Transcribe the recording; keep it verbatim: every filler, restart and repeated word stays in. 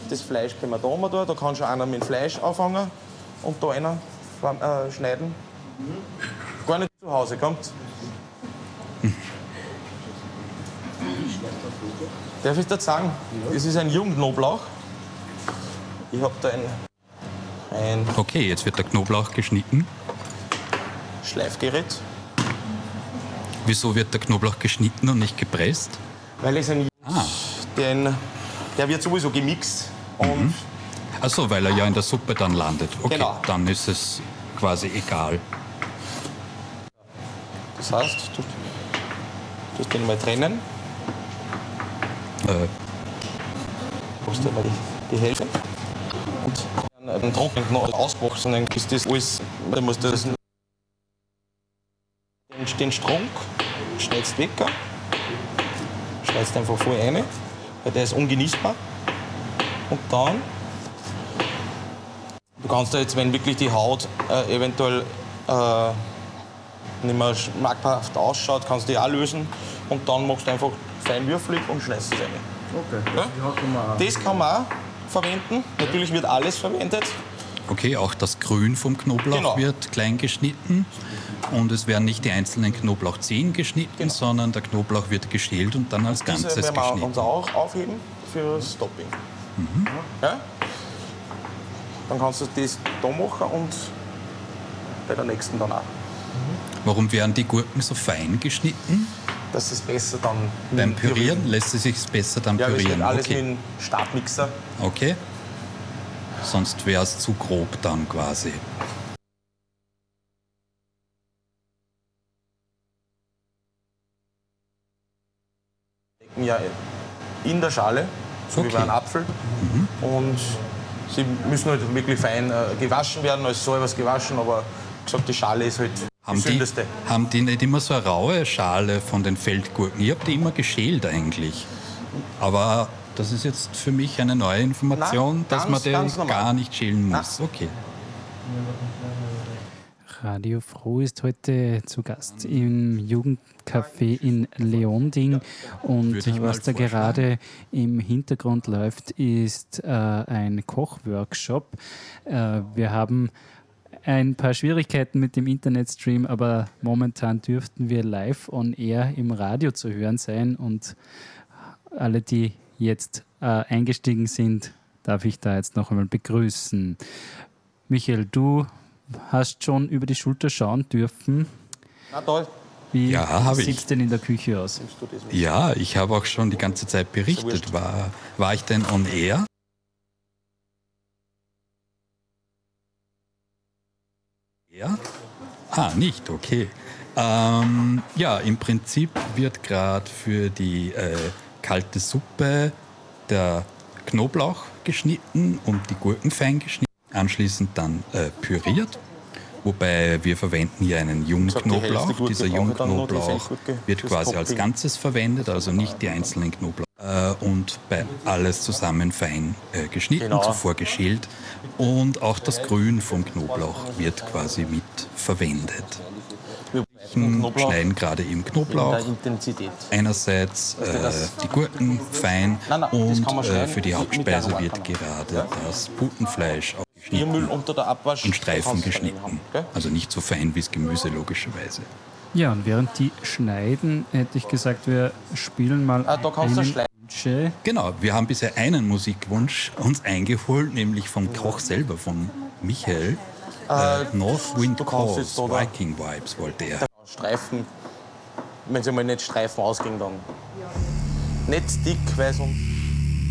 Das Fleisch können wir da mal tun. Da kann schon einer mit dem Fleisch anfangen und da einer äh, schneiden. Gar nicht zu Hause, kommt. Darf ich das sagen? Das ist ein Jungknoblauch. Ich habe da ein, ein Okay, jetzt wird der Knoblauch geschnitten. Schleifgerät. Wieso wird der Knoblauch geschnitten und nicht gepresst? Weil es ein Ah. den, der wird sowieso gemixt. Und Mhm. Ach so, weil er ja in der Suppe dann landet. Okay, Genau. dann ist es quasi egal. das heißt, du tust den mal trennen. Äh, Machst du mal die, die Hälfte. Und dann den trockenen noch auswachsen, dann ist das alles. Dann musst du das, den, den Strunk schneidest weg. Schneidest einfach voll rein, weil der ist ungenießbar. Und dann, du kannst da jetzt, wenn wirklich die Haut äh, eventuell äh, nicht mehr schmackhaft ausschaut, kannst du die auch lösen. Und dann machst du einfach fein würfelig und schneidest es rein. Okay, Ja? die Haut kann man auch. Das kann man auch verwenden. Natürlich wird alles verwendet. okay, auch das Grün vom Knoblauch Genau. wird klein geschnitten. Und es werden nicht die einzelnen Knoblauchzehen geschnitten, Genau. sondern der Knoblauch wird geschält und dann als Diese Ganzes werden wir geschnitten. uns auch aufheben für das Topping. Mhm. Ja? Dann kannst du das da machen und bei der nächsten dann auch. Warum werden die Gurken so fein geschnitten? Dass es besser dann Beim mit- Pürieren lässt es sich besser dann Ja, das pürieren. wird alles okay. mit dem Stabmixer. okay. Sonst wäre es zu grob dann quasi. Ja, in der Schale, so wie Okay. bei einem Apfel. Und sie müssen halt wirklich fein äh, gewaschen werden, als soll was gewaschen, aber wie gesagt, die Schale ist halt Haben das die, Sündeste. haben die nicht immer so eine raue Schale von den Feldgurken? Ich habe die immer geschält eigentlich. Aber das ist jetzt für mich eine neue Information, Nein, dass ganz, man die ganz normal. gar nicht schälen muss. Okay. Radio Froh ist heute zu Gast im Jugendcafé in Leonding und Würde ich mal was da vorschlagen. gerade im Hintergrund läuft, ist äh, ein Kochworkshop. Äh, wir haben ein paar Schwierigkeiten mit dem Internetstream, aber momentan dürften wir live on air im Radio zu hören sein und alle, die jetzt äh, eingestiegen sind, darf ich da jetzt noch einmal begrüßen. Michael, du hast schon über die Schulter schauen dürfen. Na toll, Wie Ja, habe sieht ich. es denn in der Küche aus? nimmst du das mit. Ja, ich habe auch schon die ganze Zeit wurscht. berichtet. War, war ich denn on air? Ja? Ah, nicht, okay. Ähm, ja, im Prinzip wird gerade für die äh, kalte Suppe der Knoblauch geschnitten und die Gurken fein geschnitten. Anschließend dann äh, püriert. Wobei wir verwenden hier einen jungen gesagt, die Hälfte Knoblauch. Gurke Dieser brauche ich dann noch, die Jungknoblauch Feldgurke wird fürs quasi als Topping. Ganzes verwendet, also nicht die einzelnen Knoblauch. Äh, und bei alles zusammen fein äh, geschnitten, Genau. zuvor geschält. Und auch das Grün vom Knoblauch wird quasi mit verwendet. Wir Wir Knoblauch schneiden gerade eben in Knoblauch. der Intensität. Einerseits äh, das- die Gurken fein Nein, nein, das und kann man äh, schneiden für die mit Hauptspeise der wird Hand. gerade das Putenfleisch auch Biermüll geschnitten, unter der Abwasch. in Streifen kannst du geschnitten. haben, gell? Also nicht so fein wie das Gemüse logischerweise. Ja, und während die schneiden, hätte ich gesagt, wir spielen mal Ah, da kannst du einen schneiden. Wünsche. Genau, wir haben bisher einen Musikwunsch uns eingeholt, nämlich vom Koch selber, von Michael. Äh, North Wind du kannst Calls, jetzt da- Viking Vibes wollte er. Streifen, wenn sie mal nicht Streifen ausgehen, dann nicht dick, weil sonst